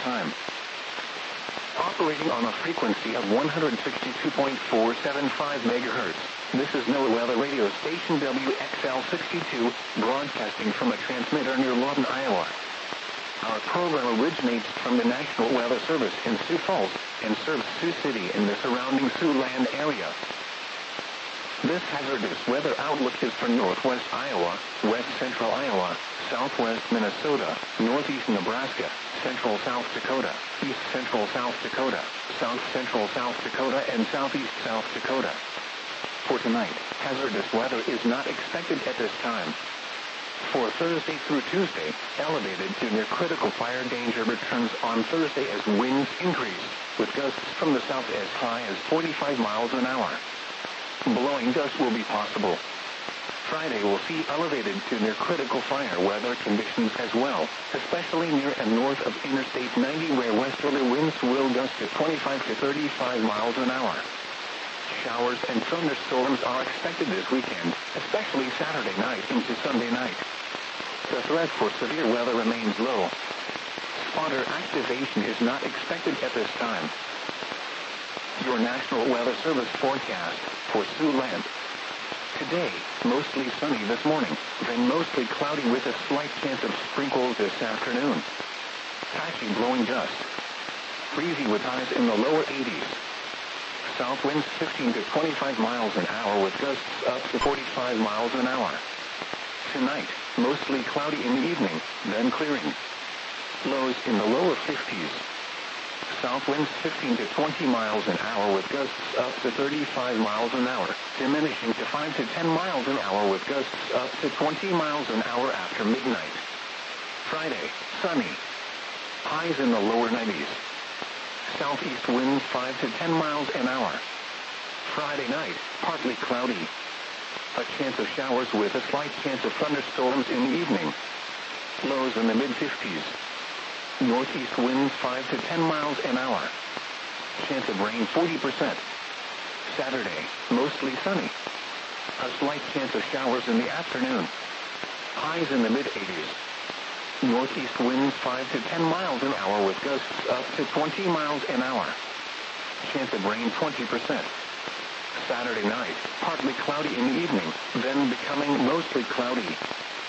time. Operating on a frequency of 162.475 megahertz, this is NOAA Weather Radio Station WXL62, broadcasting from a transmitter near Lawton, Iowa. Our program originates from the National Weather Service in Sioux Falls and serves Sioux City and the surrounding Siouxland area. This hazardous weather outlook is for northwest Iowa, west central Iowa, southwest Minnesota, northeast Nebraska, central South Dakota, east central South Dakota, south central South Dakota, and southeast South Dakota. For tonight, hazardous weather is not expected at this time. For Thursday through Tuesday, elevated to near critical fire danger returns on Thursday as winds increase, with gusts from the south as high as 45 miles an hour. Blowing dust will be possible. Friday will see elevated to near critical fire weather conditions as well, especially near and north of Interstate 90 where westerly winds will gust to 25 to 35 miles an hour. Showers and thunderstorms are expected this weekend, especially Saturday night into Sunday night. The threat for severe weather remains low. Spotter activation is not expected at this time. Your National Weather Service forecast for Siouxland. Today, mostly sunny this morning, then mostly cloudy with a slight chance of sprinkles this afternoon. Patchy blowing dust. Breezy with highs in the lower 80s. South winds 15 to 25 miles an hour with gusts up to 45 miles an hour. Tonight, mostly cloudy in the evening, then clearing. Lows in the lower 50s. South winds 15 to 20 miles an hour with gusts up to 35 miles an hour, diminishing to 5 to 10 miles an hour with gusts up to 20 miles an hour after midnight. Friday, sunny. Highs in the lower 90s. Southeast winds 5 to 10 miles an hour. Friday night, partly cloudy. A chance of showers with a slight chance of thunderstorms in the evening. Lows in the mid-50s. Northeast winds 5 to 10 miles an hour. Chance of rain 40%. Saturday, mostly sunny. A slight chance of showers in the afternoon. Highs in the mid-80s. Northeast winds 5 to 10 miles an hour with gusts up to 20 miles an hour. Chance of rain 20%. Saturday night, partly cloudy in the evening, then becoming mostly cloudy.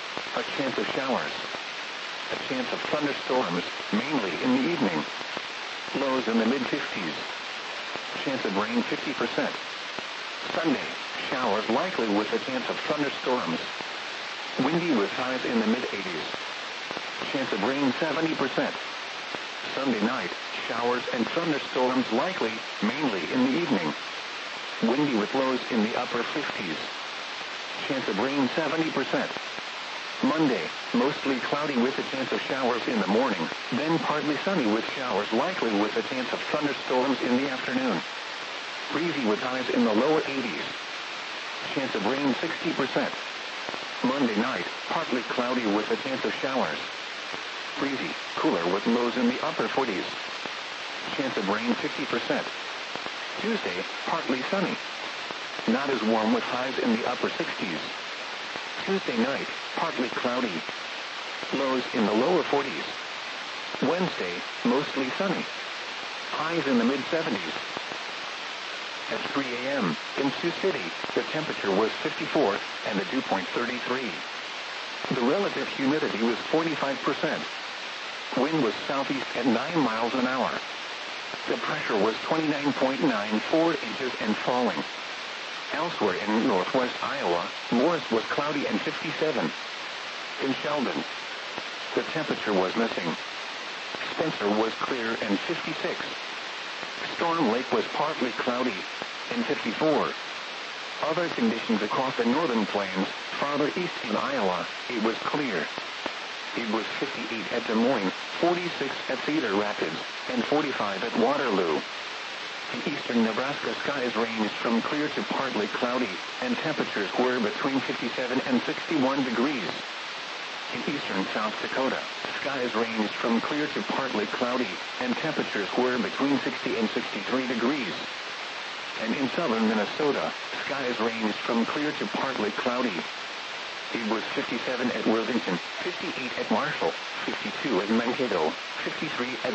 A chance of showers. A chance of thunderstorms, mainly in the evening. Lows in the mid-50s. Chance of rain 50%. Sunday, showers likely with a chance of thunderstorms. Windy with highs in the mid-80s. Chance of rain 70%. Sunday night, showers and thunderstorms likely, mainly in the evening. Windy with lows in the upper 50s. Chance of rain 70%. Monday, mostly cloudy with a chance of showers in the morning, then partly sunny with showers likely with a chance of thunderstorms in the afternoon. Breezy with highs in the lower 80s. Chance of rain 60%. Monday night, partly cloudy with a chance of showers. Breezy, cooler with lows in the upper 40s. Chance of rain 50%. Tuesday, partly sunny. Not as warm with highs in the upper 60s. Tuesday night, partly cloudy. Lows in the lower 40s. Wednesday, mostly sunny. Highs in the mid-70s. At 3 a.m., in Sioux City, the temperature was 54 and the dew point 33. The relative humidity was 45%. Wind was southeast at 9 miles an hour. The pressure was 29.94 inches and falling. Elsewhere in northwest Iowa, Morris was cloudy and 57. In Sheldon, the temperature was missing. Spencer was clear and 56. Storm Lake was partly cloudy and 54. Other conditions across the northern plains, farther east in Iowa, it was clear. It was 58 at Des Moines, 46 at Cedar Rapids, and 45 at Waterloo. In eastern Nebraska, skies ranged from clear to partly cloudy, and temperatures were between 57 and 61 degrees. In eastern South Dakota, skies ranged from clear to partly cloudy, and temperatures were between 60 and 63 degrees. And in southern Minnesota, skies ranged from clear to partly cloudy. It was 57 at Worthington, 58 at Marshall, 52 at Mankato, 53 at